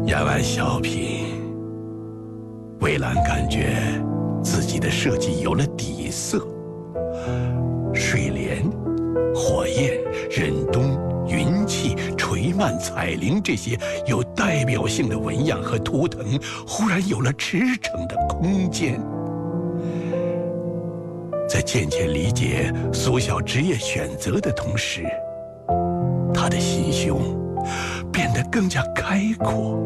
演完小品，蔚蓝感觉自己的设计有了底色，睡莲、火焰、忍冬、云气、垂蔓、彩铃这些有代表性的纹样和图腾，忽然有了驰骋的空间。在渐渐理解苏小职业选择的同时，他的心胸变得更加开阔。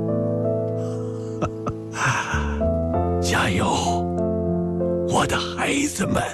加油，我的孩子们！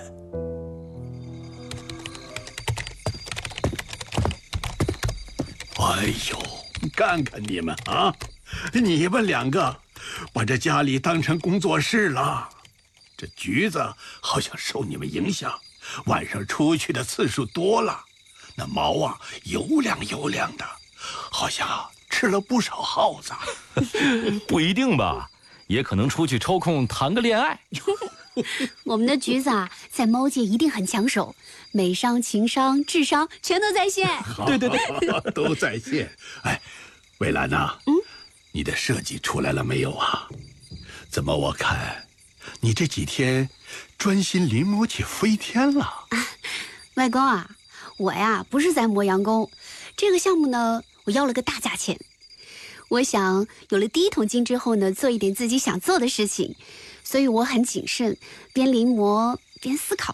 哎呦，看看你们啊，你们两个把这家里当成工作室了。这橘子好像受你们影响，晚上出去的次数多了，那毛啊油亮油亮的，好像吃了不少耗子。 不一定吧，也可能出去抽空谈个恋爱。 我们的橘子啊，在猫界一定很抢手，美商、情商、智商全都在线。 对对对， 都在线。哎，蔚蓝呐，你的设计出来了没有啊？怎么我看你这几天专心临摹起飞天了？ 外公啊，我呀不是在磨洋工，这个项目呢，我要了个大价钱。我想有了第一桶金之后呢，做一点自己想做的事情，所以我很谨慎，边临摹边思考。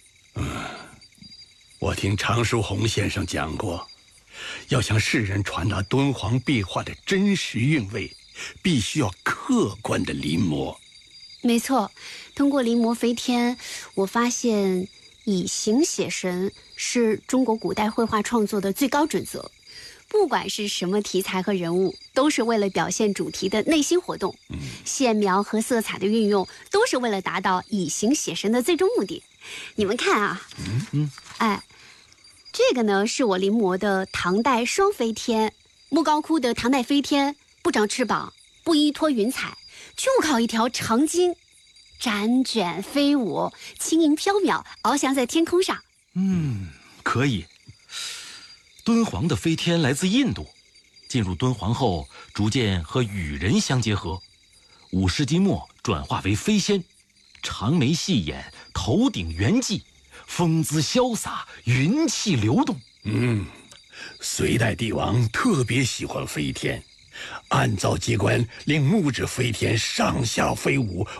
我听常书鸿先生讲过，要向世人传达敦煌壁画的真实韵味，必须要客观的临摹。 没错，通过临摹飞天，我发现以形写神是中国古代绘画创作的最高准则。不管是什么题材和人物，都是为了表现主题的内心活动。线描和色彩的运用，都是为了达到以形写神的最终目的。你们看啊，哎，这个呢是我临摹的唐代双飞天。莫高窟的唐代飞天不长翅膀，不依托云彩，就靠一条长筋，辗卷飞舞，轻盈飘渺，翱翔在天空上。 可以。敦煌的飞天来自印度，进入敦煌后逐渐和羽人相结合，5世纪末转化为飞仙，长眉细眼，头顶圆髻，风姿潇洒，云气流动。 隋代帝王特别喜欢飞天，暗造机关令木质飞天上下飞舞，